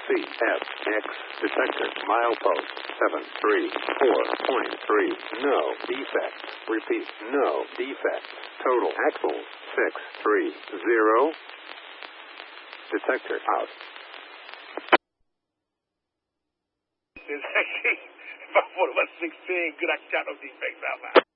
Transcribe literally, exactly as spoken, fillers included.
C F X detector milepost seven three four point three. No defects. Repeat, no defects. Total axles six three zero. Detector out. It's actually about one of us sixteen. Good, I got no defects out now.